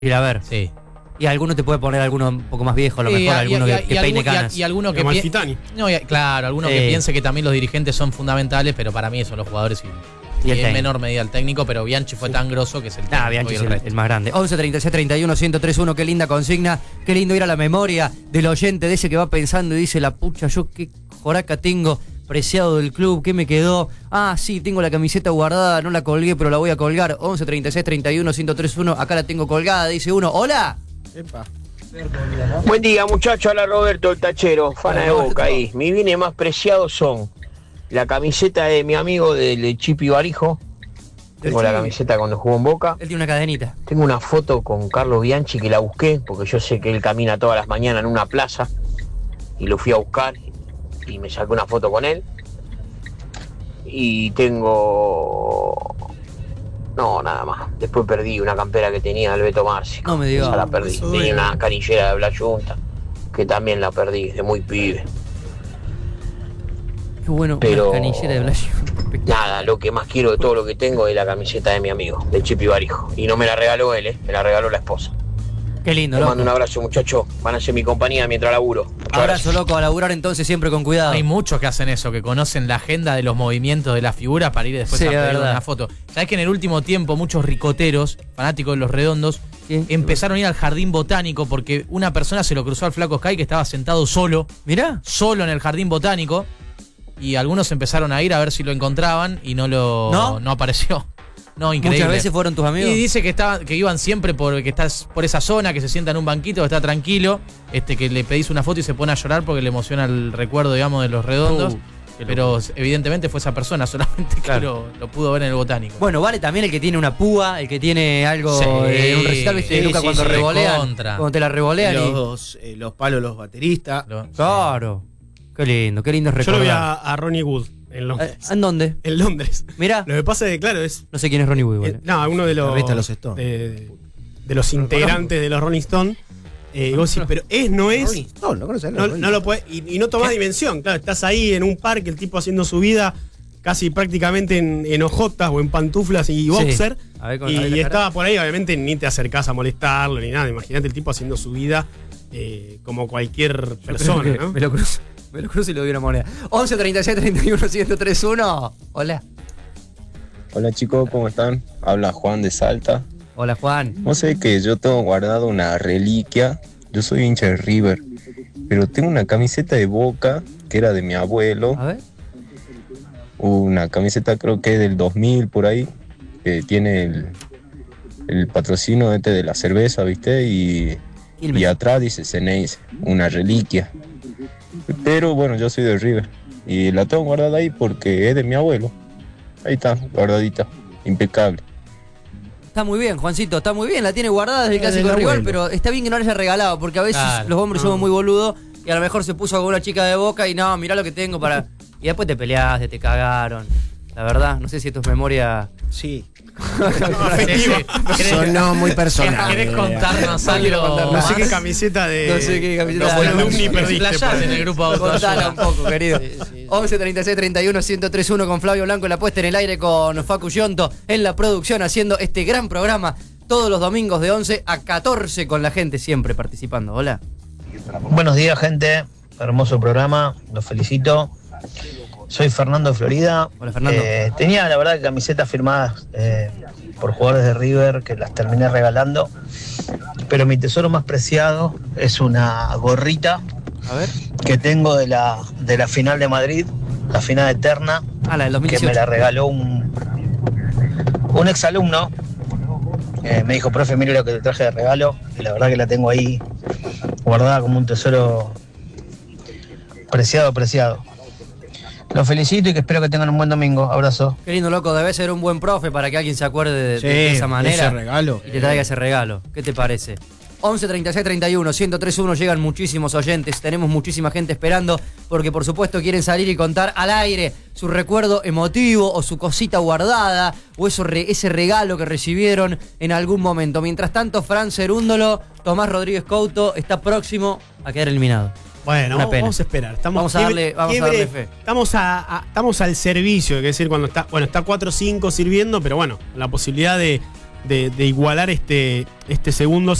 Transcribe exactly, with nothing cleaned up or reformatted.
Ir a ver. Sí. Y alguno te puede poner alguno un poco más viejo, a lo Sí, mejor, y- alguno y- que, y que peine algún- y- canas. Y, alguno que Como pi- Fitani. No, y- claro, alguno Sí. que piense que también los dirigentes son fundamentales, pero para mí son los jugadores y, Y y el en técnico. menor medida el técnico, pero Bianchi fue tan grosso que es el técnico Ah, Bianchi y es el el, resto. el más grande. once treinta y seis treinta y uno ciento tres uno, qué linda consigna. Qué lindo ir a la memoria del oyente de ese que va pensando y dice, la pucha, yo qué joraca tengo preciado del club, ¿qué me quedó? Ah, sí, tengo la camiseta guardada, no la colgué, pero la voy a colgar. once treinta y seis treinta y uno ciento tres uno, acá la tengo colgada, dice uno. ¡Hola! Epa. Buen día, muchachos. Hola, Roberto, el tachero, fana Hola, de Roberto. Boca ahí. Mis bienes más preciados son la camiseta de mi amigo del Chipi Barijo. Tengo la Chipi. camiseta cuando jugó en Boca. Él tiene una cadenita. Tengo una foto con Carlos Bianchi que la busqué, porque yo sé que él camina todas las mañanas en una plaza. Y lo fui a buscar y me saqué una foto con él. Y tengo... No, nada más. Después perdí una campera que tenía del Beto Marci. No me digas. Esa la perdí. Eso Tenía duele. una canillera de Blas Junta, que también la perdí, de muy pibe. Qué bueno, Pero- una canillera de Blasio. Nada, lo que más quiero de todo lo que tengo es la camiseta de mi amigo, de Chipi Barijo. Y no me la regaló él, ¿eh? Me la regaló la esposa. Qué lindo, Les loco. mando un abrazo, muchachos. Van a ser mi compañía mientras laburo. Muchas Abrazo, gracias. loco, a laburar entonces siempre con cuidado. Hay muchos que hacen eso, que conocen la agenda de los movimientos de la figura para ir después Sí, a es pedir verdad. una foto. ¿Sabés que en el último tiempo muchos ricoteros, fanáticos de los redondos, Sí. empezaron a ir al jardín botánico porque una persona se lo cruzó al flaco Sky que estaba sentado solo, Mirá. solo en el jardín botánico, y algunos empezaron a ir a ver si lo encontraban y no lo ¿No? apareció. No, increíble. Muchas veces fueron tus amigos. Y dice que estaba, que iban siempre por que estás por esa zona, que se sienta en un banquito, que está tranquilo, este que le pedís una foto y se pone a llorar porque le emociona el recuerdo, digamos, de los redondos. Uh, qué pero evidentemente fue esa persona, solamente que Claro. lo, lo pudo ver en el botánico. Bueno, vale también el que tiene una púa, el que tiene algo Sí, en un recital, ¿viste? sí, Luca, sí, cuando sí, revolean, recontra. cuando te la revolean y... Los, eh, los palos, los bateristas. Lo- Claro. Qué lindo, qué lindo es Yo lo vi recordar. a, a Ronnie Wood en Eh, Londres. ¿En dónde? En Londres. Mirá. Lo que pasa es que, claro, es. No sé quién es Ronnie Wood, eh, igual. no, uno de los. Guitarrista de los Stones. De, de los integrantes de los Rolling Stones. Eh, y vos decís, pero es, no es. Rolling Stone, ¿no conoces? No, no lo puede, y, y no tomás dimensión. Claro, estás ahí en un parque, el tipo haciendo su vida casi prácticamente en, en ojotas o en pantuflas y boxer. A ver, con- y a ver la cara. estaba por ahí, obviamente ni te acercás a molestarlo ni nada. Imagínate el tipo haciendo su vida eh, como cualquier persona, Creo que ¿no? Me lo cruzo. Me lo cruzo y le doy una moneda. once treinta y seis treinta y uno ciento tres uno. Hola. Hola chicos, ¿cómo están? Habla Juan de Salta. Hola, Juan. No sé que yo tengo guardado una reliquia. Yo soy hincha de River, pero tengo una camiseta de Boca que era de mi abuelo. A ver. Una camiseta creo que es del dos mil por ahí, que tiene el, el patrocinio este de la cerveza, ¿viste? Y, Quilmes. y atrás dice Ceneice, una reliquia. Pero bueno, yo soy de River y la tengo guardada ahí porque es de mi abuelo. Ahí está, guardadita, impecable. Está muy bien, Juancito, está muy bien. La tiene guardada desde el Es clásico del rival, abuelo. pero está bien que no la haya regalado, porque a veces Claro, los hombres no. somos muy boludos y a lo mejor se puso con una chica de Boca y no, mirá lo que tengo para... Y después te peleaste, te cagaron. La verdad, no sé si esto es memoria... Sí. Afectiva. Sonó muy personal. ¿Querés contarnos No quiero algo contar No sé más? qué camiseta de. No sé qué camiseta los de- alumni perdiste. Explayate por- en el grupo de Contala un autoayuda. poco, querido. once treinta y seis treinta y uno ciento tres uno con Flavio Blanco en la puesta en el aire con Facu Yonto en la producción haciendo este gran programa todos los domingos de once a catorce con la gente siempre participando. Hola. Buenos días, gente. Hermoso programa. Los felicito. Soy Fernando de Florida. Hola, Fernando. Eh, tenía, la verdad, camisetas firmadas eh, por jugadores de River que las terminé regalando. Pero mi tesoro más preciado es una gorrita A ver. que tengo de la, de la final de Madrid, la final eterna, Ah, la del dos mil que me dieciocho. la regaló un, un exalumno. Eh, me dijo, profe, mire lo que te traje de regalo. Y la verdad que la tengo ahí guardada como un tesoro preciado, preciado. Los felicito y que espero que tengan un buen domingo. Abrazo. Qué lindo, loco. Debe ser un buen profe para que alguien se acuerde de, Sí, de esa manera. ese regalo. Y te traiga ese regalo. ¿Qué te parece? once treinta y seis treinta y uno ciento tres uno llegan muchísimos oyentes, tenemos muchísima gente esperando porque por supuesto quieren salir y contar al aire su recuerdo emotivo o su cosita guardada o eso re, ese regalo que recibieron en algún momento. Mientras tanto, Fran Cerúndolo, Tomás Rodríguez Couto está próximo a quedar eliminado. Bueno, Una vamos, pena. vamos a esperar. Estamos, Vamos a darle- vamos a quiebre- darle fe. Estamos, a- a- estamos al servicio, es decir, cuando está, bueno, está cuatro cinco sirviendo, pero bueno, la posibilidad de, de, de igualar este, este segundo